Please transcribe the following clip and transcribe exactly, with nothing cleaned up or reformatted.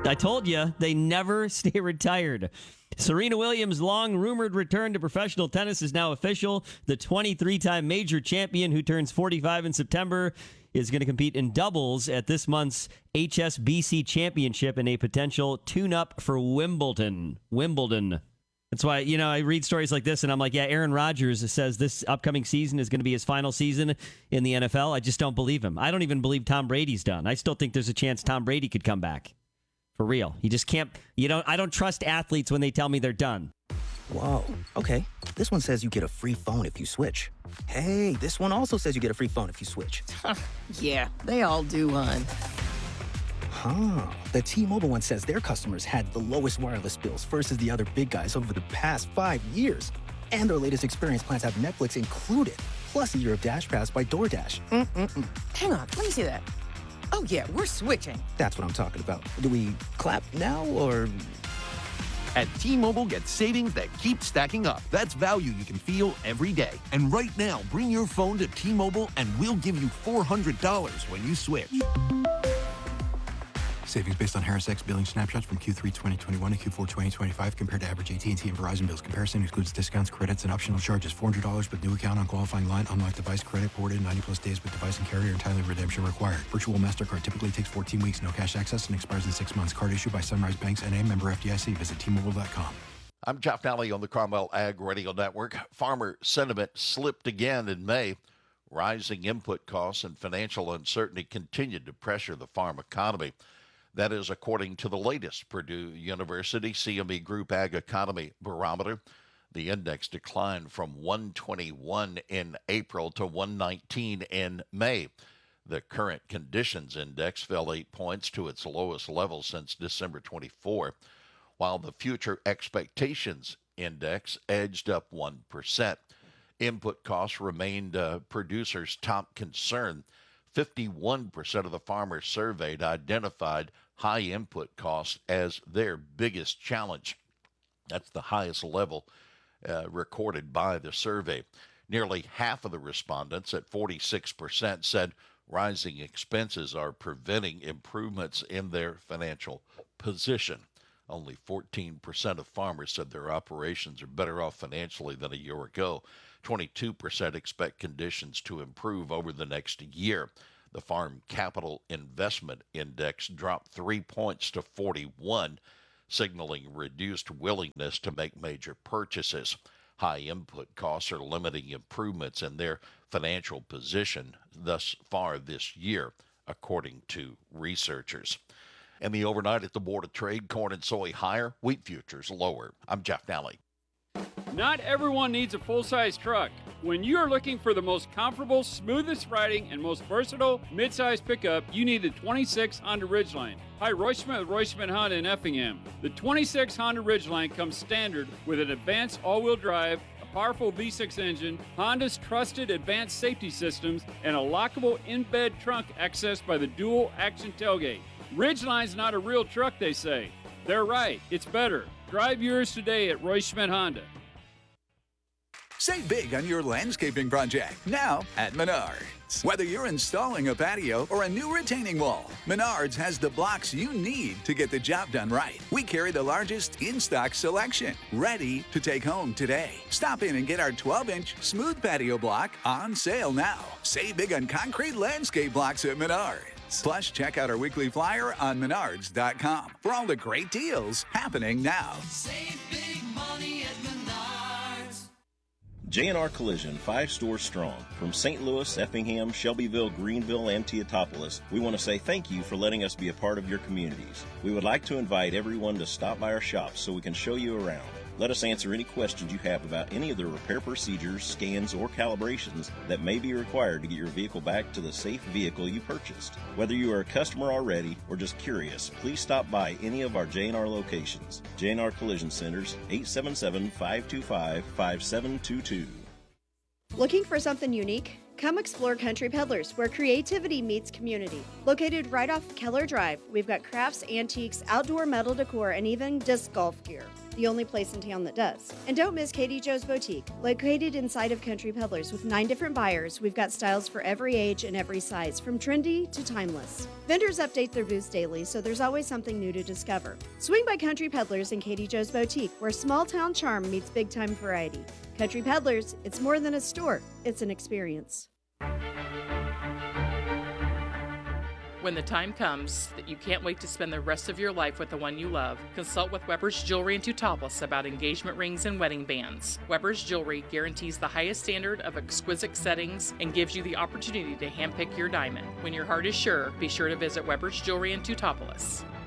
I told you, they never stay retired. Serena Williams' long-rumored return to professional tennis is now official. The twenty-three-time major champion, who turns forty-five in September, is going to compete in doubles at this month's H S B C Championship in a potential tune-up for Wimbledon. Wimbledon. That's why, you know, I read stories like this and I'm like, yeah, Aaron Rodgers says this upcoming season is going to be his final season in the N F L. I just don't believe him. I don't even believe Tom Brady's done. I still think there's a chance Tom Brady could come back. For real. You just can't, you don't, I don't trust athletes when they tell me they're done. Whoa. Okay. This one says you get a free phone if you switch. Hey, this one also says you get a free phone if you switch. Yeah, they all do, hon. Huh. The T-Mobile one says their customers had the lowest wireless bills versus the other big guys over the past five years. And their latest experience plans have Netflix included, plus a year of Dash Pass by DoorDash. Mm-mm-mm. Hang on, let me see that. Oh, yeah, we're switching. That's what I'm talking about. Do we clap now, or...? At T-Mobile, get savings that keep stacking up. That's value you can feel every day. And right now, bring your phone to T-Mobile and we'll give you four hundred dollars when you switch. Savings based on Harris X billing snapshots from Q three twenty twenty-one to Q four twenty twenty-five compared to average A T and T and Verizon bills. Comparison excludes discounts, credits, and optional charges. four hundred dollars with new account on qualifying line. Unlocked device credit ported. ninety plus days with device and carrier. Entirely redemption required. Virtual MasterCard typically takes fourteen weeks. No cash access and expires in six months. Card issued by Sunrise Banks N A, member F D I C. Visit T Mobile dot com. I'm Jeff Nally on the Cromwell Ag Radio Network. Farmer sentiment slipped again in May. Rising input costs and financial uncertainty continued to pressure the farm economy. That is according to the latest Purdue University C M E Group Ag Economy Barometer. The index declined from one twenty-one in April to one nineteen in May. The current conditions index fell eight points to its lowest level since December twenty-fourth, while the future expectations index edged up one percent. Input costs remained uh, producers' top concern. fifty-one percent of the farmers surveyed identified high input costs as their biggest challenge. That's the highest level uh, recorded by the survey. Nearly half of the respondents, at forty-six percent, said rising expenses are preventing improvements in their financial position. Only fourteen percent of farmers said their operations are better off financially than a year ago. twenty-two percent expect conditions to improve over the next year. The Farm Capital Investment Index dropped three points to forty-one, signaling reduced willingness to make major purchases. High input costs are limiting improvements in their financial position thus far this year, according to researchers. And the overnight at the Board of Trade, corn and soy higher, wheat futures lower. I'm Jeff Nally. Not everyone needs a full-size truck. When you are looking for the most comfortable, smoothest riding, and most versatile mid-size pickup, you need the twenty-six Honda Ridgeline. Hi, Roy Schmidt with Roy Schmidt Honda in Effingham. The twenty-six Honda Ridgeline comes standard with an advanced all-wheel drive, a powerful V six engine, Honda's trusted advanced safety systems, and a lockable in-bed trunk accessed by the dual-action tailgate. Ridgeline's not a real truck, they say. They're right. It's better. Drive yours today at Roy Schmidt Honda. Save big on your landscaping project now at Menards. Whether you're installing a patio or a new retaining wall, Menards has the blocks you need to get the job done right. We carry the largest in-stock selection, ready to take home today. Stop in and get our twelve-inch smooth patio block on sale now. Save big on concrete landscape blocks at Menards. Plus, check out our weekly flyer on menards dot com for all the great deals happening now. Save big money at Menards. J and R Collision, five stores strong. From Saint Louis, Effingham, Shelbyville, Greenville, and Teotopolis, we want to say thank you for letting us be a part of your communities. We would like to invite everyone to stop by our shops so we can show you around. Let us answer any questions you have about any of the repair procedures, scans, or calibrations that may be required to get your vehicle back to the safe vehicle you purchased. Whether you are a customer already or just curious, please stop by any of our J and R locations. J and R Collision Centers, eight seven seven, five two five, five seven two two. Looking for something unique? Come explore Country Peddlers, where creativity meets community. Located right off Keller Drive, we've got crafts, antiques, outdoor metal decor, and even disc golf gear. the only place in town that does. And don't miss Katie Joe's Boutique. Located inside of Country Peddlers with nine different buyers, we've got styles for every age and every size, from trendy to timeless. Vendors update their booths daily, so there's always something new to discover. Swing by Country Peddlers and Katie Joe's Boutique, where small town charm meets big time variety. Country Peddlers, it's more than a store, it's an experience. When the time comes that you can't wait to spend the rest of your life with the one you love, consult with Weber's Jewelry in Teutopolis about engagement rings and wedding bands. Weber's Jewelry guarantees the highest standard of exquisite settings and gives you the opportunity to handpick your diamond. When your heart is sure, be sure to visit Weber's Jewelry in Teutopolis.